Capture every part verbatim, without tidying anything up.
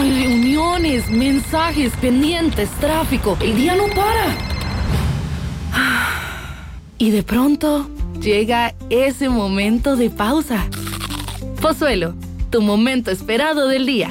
Hay reuniones, mensajes, pendientes, tráfico. El día no para. Y de pronto llega ese momento de pausa. Pozuelo, tu momento esperado del día.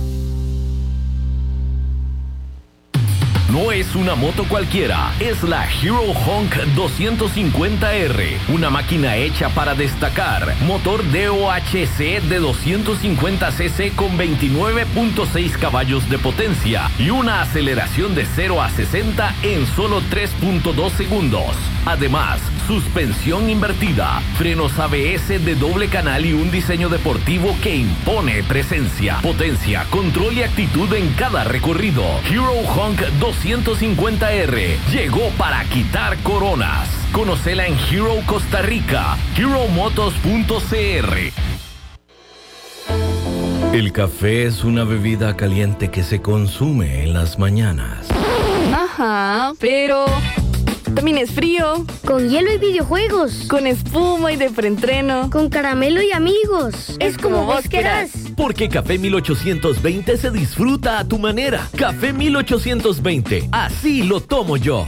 No es una moto cualquiera, es la Hero Honk doscientos cincuenta R, una máquina hecha para destacar. Motor D O H C de doscientos cincuenta cc con veintinueve punto seis caballos de potencia y una aceleración de cero a sesenta en solo tres punto dos segundos. Además, suspensión invertida, frenos A B S de doble canal y un diseño deportivo que impone presencia, potencia, control y actitud en cada recorrido. Hero Honk doscientos cincuenta R llegó para quitar coronas. Conócela en Hero Costa Rica, hero motos punto c r. El café es una bebida caliente que se consume en las mañanas. Ajá, pero también es frío. Con hielo y videojuegos. Con espuma y de preentreno. Con caramelo y amigos. Es, es como, como vos querás. Porque Café mil ochocientos veinte se disfruta a tu manera. Café mil ochocientos veinte, así lo tomo yo.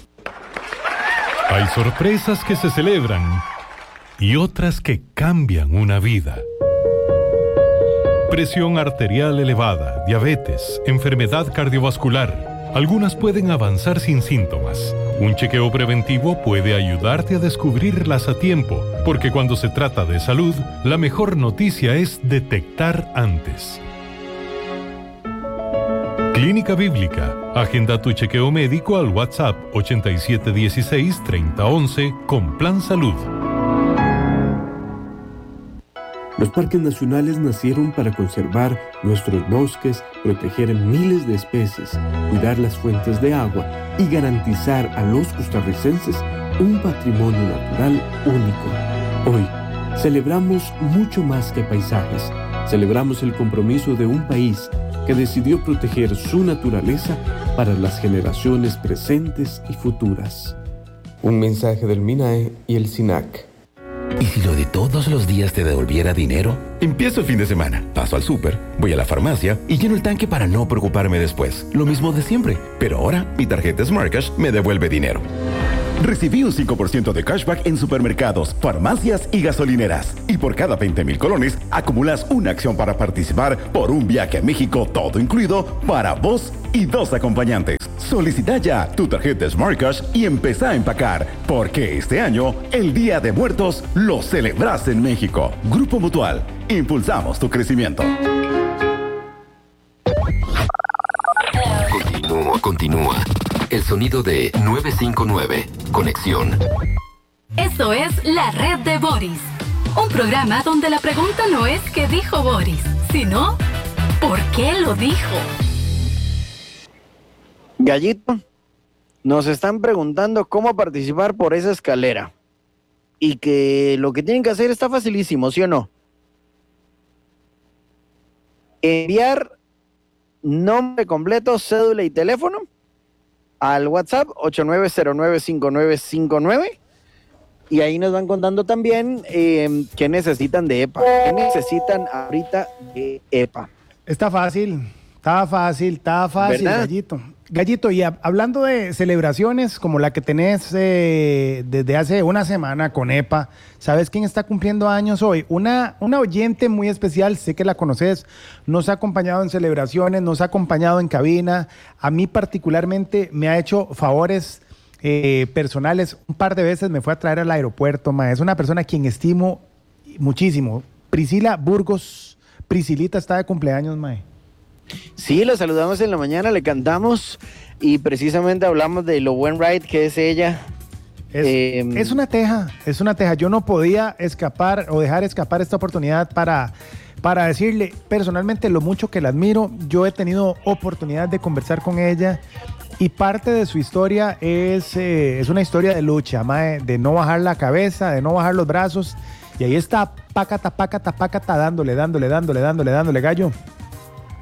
Hay sorpresas que se celebran y otras que cambian una vida. Presión arterial elevada, diabetes, enfermedad cardiovascular. Algunas pueden avanzar sin síntomas. Un chequeo preventivo puede ayudarte a descubrirlas a tiempo, porque cuando se trata de salud, la mejor noticia es detectar antes. Clínica Bíblica. Agenda tu chequeo médico al WhatsApp ochenta y siete dieciséis treinta once con Plan Salud. Los parques nacionales nacieron para conservar nuestros bosques, proteger miles de especies, cuidar las fuentes de agua y garantizar a los costarricenses un patrimonio natural único. Hoy, celebramos mucho más que paisajes. Celebramos el compromiso de un país que decidió proteger su naturaleza para las generaciones presentes y futuras. Un mensaje del MINAE y el SINAC. ¿Y si lo de todos los días te devolviera dinero? Empiezo el fin de semana, paso al súper, voy a la farmacia y lleno el tanque para no preocuparme después. Lo mismo de siempre, pero ahora mi tarjeta SmartCash me devuelve dinero. Recibí un cinco por ciento de cashback en supermercados, farmacias y gasolineras. Y por cada veinte mil colones, acumulas una acción para participar por un viaje a México todo incluido para vos y dos acompañantes. Solicita ya tu tarjeta SmartCash y empezá a empacar, porque este año, el Día de Muertos, lo celebras en México. Grupo Mutual, impulsamos tu crecimiento. Continúa, continúa. El sonido de nueve cinco nueve. Conexión. Esto es La Red de Boris. Un programa donde la pregunta no es qué dijo Boris, sino ¿por qué lo dijo? Gallito, nos están preguntando cómo participar por esa escalera. Y que lo que tienen que hacer está facilísimo, ¿sí o no? Enviar nombre completo, cédula y teléfono al WhatsApp ocho nueve cero nueve cinco nueve cinco nueve y ahí nos van contando también eh, qué necesitan de E P A, qué necesitan ahorita de E P A. Está fácil, está fácil, está fácil, ¿verdad? Gallito. Gallito, y a, hablando de celebraciones como la que tenés eh, desde hace una semana con E P A, ¿sabes quién está cumpliendo años hoy? Una, una oyente muy especial, sé que la conoces, nos ha acompañado en celebraciones, nos ha acompañado en cabina. A mí particularmente me ha hecho favores eh, personales. Un par de veces me fue a traer al aeropuerto, ma. Es una persona a quien estimo muchísimo. Priscila Burgos. Priscilita está de cumpleaños, mae. Sí, la saludamos en la mañana, le cantamos y precisamente hablamos de lo buen ride que es ella. Es, eh, es una teja, es una teja. Yo no podía escapar o dejar escapar esta oportunidad para, para decirle personalmente lo mucho que la admiro. Yo he tenido oportunidad de conversar con ella y parte de su historia es, eh, es una historia de lucha, mae, de no bajar la cabeza, de no bajar los brazos. Y ahí está, pácata, pácata, pácata, dándole, dándole, dándole, dándole, dándole, gallo.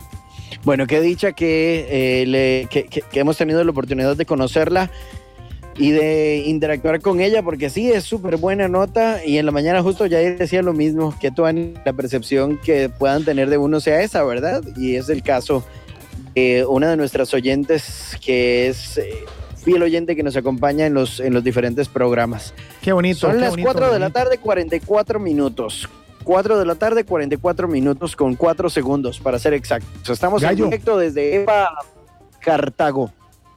Bueno, qué dicha que, eh, le, que, que, que hemos tenido la oportunidad de conocerla. y de interactuar con ella, porque sí, es súper buena nota, y en la mañana justo ya decía lo mismo, que toda la percepción que puedan tener de uno sea esa, ¿verdad? Y es el caso de una de nuestras oyentes, que es eh, fiel oyente que nos acompaña en los, en los diferentes programas. Qué bonito. Son qué las bonito, cuatro de la bonito. tarde, cuarenta y cuatro minutos. cuatro de la tarde, cuarenta y cuatro minutos con cuatro segundos, para ser exactos. Estamos Gallo. en directo desde EPA Cartago.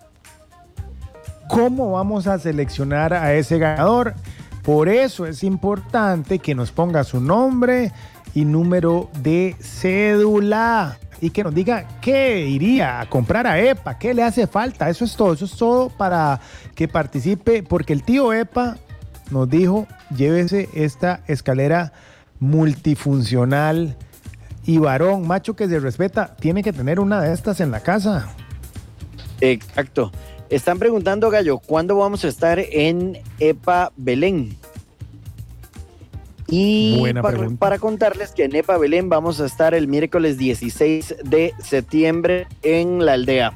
¿Cómo vamos a seleccionar a ese ganador? Por eso es importante que nos ponga su nombre y número de cédula y que nos diga qué iría a comprar a EPA, qué le hace falta. Eso es todo, eso es todo para que participe, porque el tío EPA nos dijo, llévese esta escalera multifuncional y varón, macho que se respeta, tiene que tener una de estas en la casa. Exacto. Están preguntando, Gallo, ¿cuándo vamos a estar en EPA Belén? Y Buena para, pregunta. para contarles que en EPA Belén vamos a estar el miércoles dieciséis de septiembre en la aldea.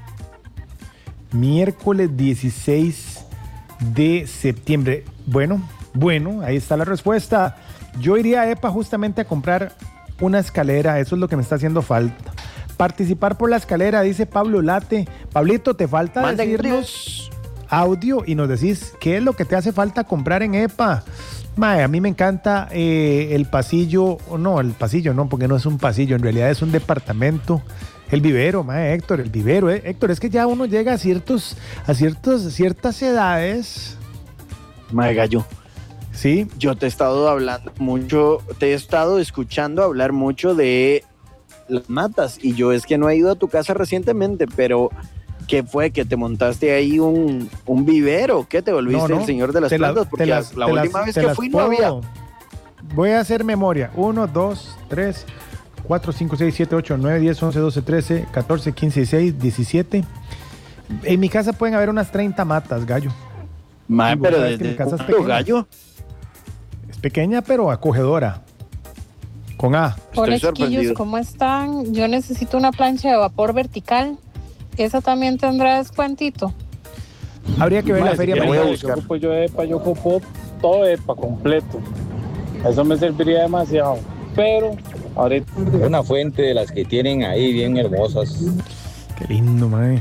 Miércoles dieciséis de septiembre. Bueno, bueno, ahí está la respuesta. Yo iría a EPA justamente a comprar una escalera, eso es lo que me está haciendo falta. Participar por la escalera, dice Pablo Late. Pablito, te falta Manden decirnos audio y nos decís qué es lo que te hace falta comprar en EPA. Mae, a mí me encanta eh, el pasillo, o no, el pasillo no, porque no es un pasillo, en realidad es un departamento. El vivero, mae, Héctor, el vivero. Eh. Héctor, es que ya uno llega a, ciertos, a ciertos, ciertas edades. Mae, Gallo. Sí. Yo te he estado hablando mucho, te he estado escuchando hablar mucho de las matas, y yo es que no he ido a tu casa recientemente, pero ¿qué fue? ¿Que te montaste ahí un, un vivero? ¿Qué te volviste No, no, el señor de las te la- plantas? Porque te las- la te última las- vez te que las fui puedo- no había. Voy a hacer memoria. uno, dos, tres, cuatro, cinco, seis, siete, ocho, nueve, diez, once, doce, trece, catorce, quince, dieciséis, diecisiete. En mi casa pueden haber unas treinta matas, Gallo. Mae, Y vos pero sabes que desde mi casa es cuándo, pequeña. Gallo. Es pequeña, pero acogedora. Con A. Hola, Estoy chiquillos, sorprendido. ¿cómo están? Yo necesito una plancha de vapor vertical. ¿Esa también tendrá descuentito? Habría que ver la feria. voy a americana. buscar. Yo ocupo yo EPA, yo ocupo todo EPA completo. Eso me serviría demasiado. Pero ahorita Una fuente de las que tienen ahí bien hermosas. Qué lindo, mae.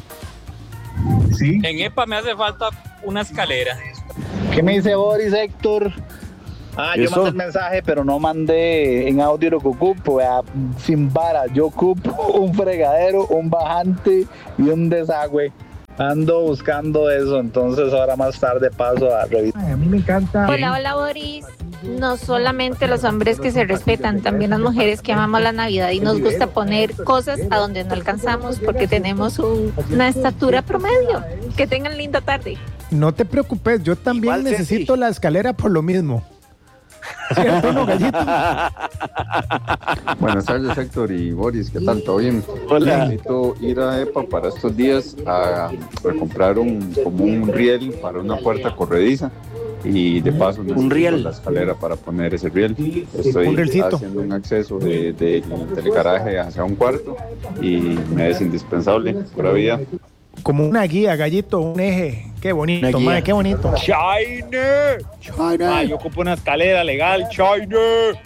sí. En EPA me hace falta una escalera. ¿Qué me dice Boris, Héctor? Ah, yo Eso. mandé el mensaje, pero no mandé en audio lo que ocupo. Vea, sin vara, yo ocupo un fregadero, un bajante y un desagüe. Ando buscando eso, entonces ahora más tarde paso a revisar. Ay, a mí me encanta. Hola, hola Boris. No solamente los hombres que se respetan, también las mujeres que amamos la Navidad y nos gusta poner cosas a donde no alcanzamos porque tenemos un- una estatura promedio. Que tengan linda tarde. No te preocupes, yo también Igual, necesito Ceci. la escalera por lo mismo. ¿Cierto, no, Gallito? Buenas tardes, Héctor y Boris, ¿qué tal? ¿Todo bien? Hola. Necesito ir a EPA para estos días a, a comprar un, como un riel para una puerta corrediza y de paso necesito riel. la escalera para poner ese riel. Estoy Un rielcito. haciendo un acceso de, de- del garaje hacia un cuarto y me es indispensable por vida. Como una guía, Gallito, un eje. Qué bonito, Una guía. mae, qué bonito. ¡Chine! Ah, yo ocupo una escalera legal, Chine.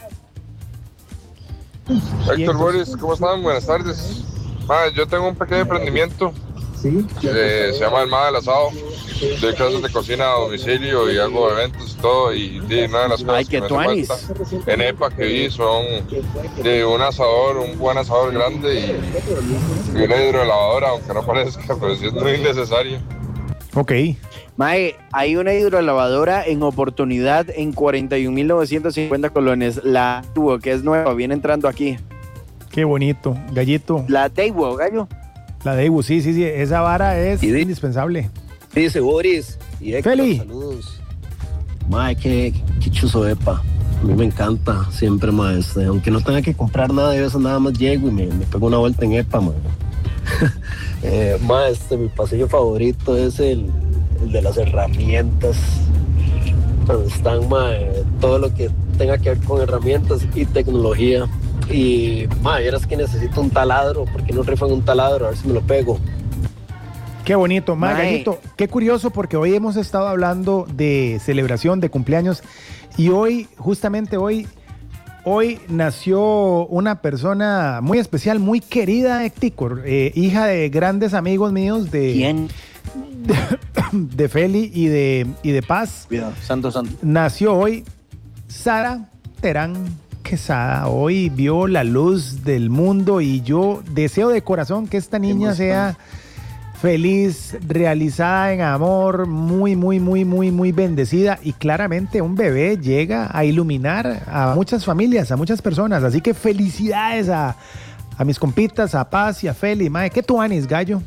Héctor Boris, ¿cómo están? Buenas tardes. Ma, yo tengo un pequeño emprendimiento. Eh, se llama El Ma del Asado. Doy clases de cocina a domicilio y hago eventos y todo. Y, y una de las cosas Ay, que qué me hace tuanis. falta en EPA que vi son de un asador, un buen asador grande y, y una hidrolavadora, aunque no parezca, pero sí es muy necesario. Ok. Mae, hay una hidrolavadora en oportunidad en cuarenta y un mil novecientos cincuenta colones. La tuvo, que es nueva, viene entrando aquí. Qué bonito, Gallito. La Teibo, Gallo. La de Ibu, sí, sí, sí. Esa vara es Y di- indispensable. Dice Boris y Héctor, Feli. saludos. Mae, qué, qué chuzo EPA. A mí me encanta siempre, mae. este, aunque no tenga que comprar nada de eso, nada más llego y me, me pego una vuelta en EPA, mae. eh, mae, este, mi pasillo favorito es el, el de las herramientas. Donde están, mae, todo lo que tenga que ver con herramientas y tecnología. Y, mae, vieras que necesito un taladro. ¿Por qué no rifan un taladro? A ver si me lo pego. Qué bonito, ma, Gallito. Qué curioso porque hoy hemos estado hablando de celebración, de cumpleaños y hoy, justamente hoy, hoy nació una persona muy especial, muy querida, Héctor, eh, hija de grandes amigos míos de... ¿Quién? De, de Feli y de, y de Paz. Cuidado, santo, santo. Nació hoy Sara Terán Quesada. Hoy vio la luz del mundo y yo deseo de corazón que esta niña sea feliz, realizada en amor, muy, muy, muy, muy, muy bendecida y claramente un bebé llega a iluminar a muchas familias, a muchas personas. Así que felicidades a, a mis compitas, a Paz y a Feli. Mae, ¿qué tú anis, Gallo?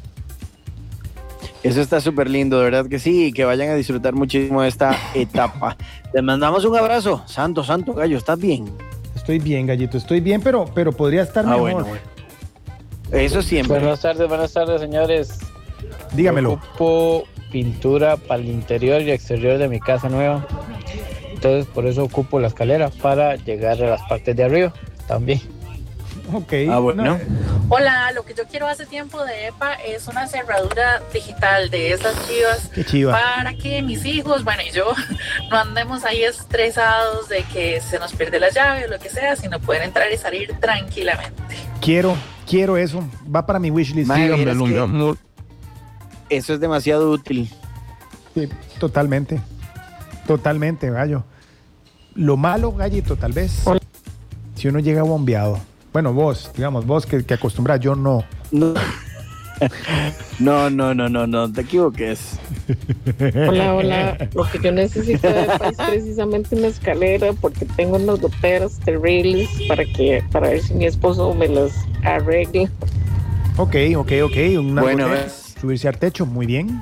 Eso está súper lindo, de verdad que sí, y que vayan a disfrutar muchísimo de esta etapa. Les mandamos un abrazo. Santo, santo, Gallo, ¿estás bien? Estoy bien, Gallito, estoy bien, pero, pero podría estar ah, mejor. Bueno, bueno. Eso siempre. Buenas tardes, buenas tardes, señores. Dígamelo. Yo ocupo pintura para el interior y exterior de mi casa nueva. Entonces, por eso ocupo la escalera para llegar a las partes de arriba también. Ok. Ah, bueno. Hola, lo que yo quiero hace tiempo de E P A es una cerradura digital de esas chivas. Qué chiva. Para que mis hijos, bueno, y yo no andemos ahí estresados de que se nos pierde la llave o lo que sea, sino poder entrar y salir tranquilamente. Quiero, quiero eso. Va para mi wishlist. Dígamelo, mi amor. Eso es demasiado útil. Sí, totalmente. Totalmente, Gallo. Lo malo, Gallito, tal vez, si uno llega bombeado. Bueno, vos, digamos, vos que, que acostumbras, yo no. No. No, no, no, no, no, te equivoques. Hola, hola. Lo que yo necesito es precisamente una escalera porque tengo unas goteras terribles para que para ver si mi esposo me las arregle. Ok, ok, ok. Una bueno, goteras, subirse al techo, muy bien.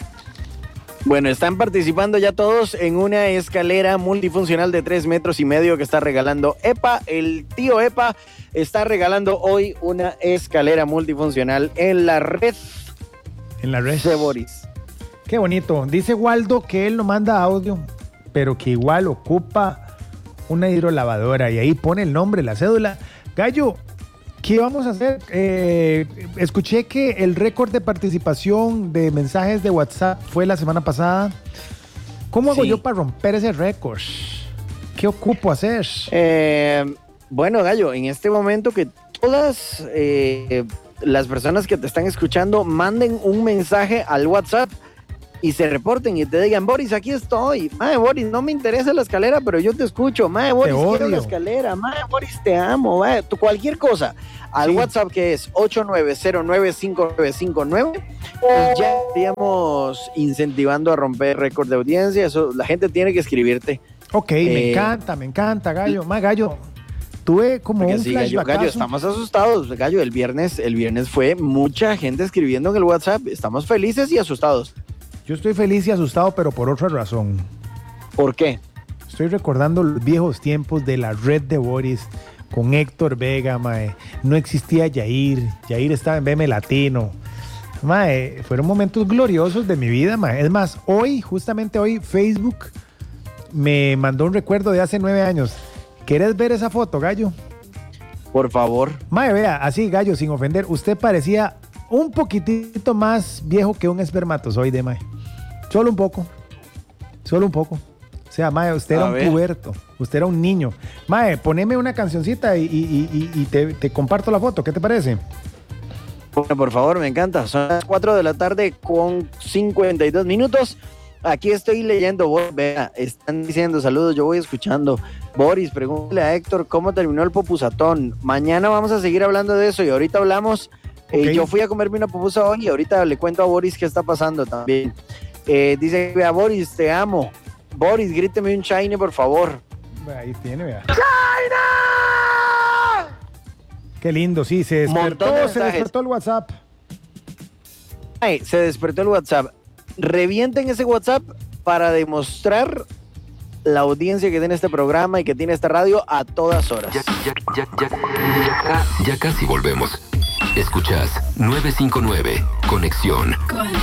Bueno, están participando ya todos en una escalera multifuncional de tres metros y medio que está regalando E P A. El tío E P A está regalando hoy una escalera multifuncional en la red. En la red. De Boris. Qué bonito. Dice Waldo que él no manda audio, pero que igual ocupa una hidrolavadora y ahí pone el nombre, la cédula. Gallo, ¿qué vamos a hacer? Eh, escuché que el récord de participación de mensajes de WhatsApp fue la semana pasada. ¿Cómo hago sí. yo para romper ese récord? ¿Qué ocupo hacer? Eh, bueno, Gallo, en este momento que todas eh, las personas que te están escuchando manden un mensaje al WhatsApp y se reporten y te digan, Boris, aquí estoy. Mae, Boris, no me interesa la escalera, pero yo te escucho. Mae, Boris, quiero la escalera. Mae, Boris, te amo. Mae, tú, cualquier cosa. Al sí. WhatsApp que es ocho nueve cero nueve cinco nueve cinco nueve. Pues ya estaríamos incentivando a romper récord de audiencia. Eso, la gente tiene que escribirte. Ok, eh, me encanta, me encanta, Gallo. Más Gallo, tuve como un sí, Gallo, flashback. Gallo, estamos asustados. Gallo, el viernes, el viernes fue mucha gente escribiendo en el WhatsApp. Estamos felices y asustados. Yo estoy feliz y asustado, pero por otra razón. ¿Por qué? Estoy recordando los viejos tiempos de la red de Boris con Héctor Vega, mae. No existía Yair. Yair estaba en B M Latino. Mae, fueron momentos gloriosos de mi vida, mae. Es más, hoy, justamente hoy, Facebook me mandó un recuerdo de hace nueve años. ¿Quieres ver esa foto, Gallo? Por favor. Mae, vea, así, Gallo, sin ofender, usted parecía un poquitito más viejo que un espermatozoide, mae. Solo un poco. Solo un poco. O sea, mae, usted era A un ver. puberto. Usted era un niño. Mae, poneme una cancioncita y, y, y, y te, te comparto la foto. ¿Qué te parece? Bueno, por favor, me encanta. Son las cuatro de la tarde con cincuenta y dos minutos. Aquí estoy leyendo. Vea, están diciendo saludos. Yo voy escuchando. Boris, pregúntale a Héctor cómo terminó el popusatón. Mañana vamos a seguir hablando de eso y ahorita hablamos. Okay. Eh, yo fui a comerme una pupusa hoy y ahorita le cuento a Boris qué está pasando también. Eh, dice, vea, Boris, te amo. Boris, gríteme un Shiny, por favor. Ahí tiene, vea. ¡China! Qué lindo, sí, se despertó, de se despertó el WhatsApp. Ay, se despertó el WhatsApp. Revienten ese WhatsApp para demostrar la audiencia que tiene este programa y que tiene esta radio a todas horas. Ya, ya, ya, ya, ya, ya casi volvemos. Escuchas nueve cinco nueve, Conexión. Conexión.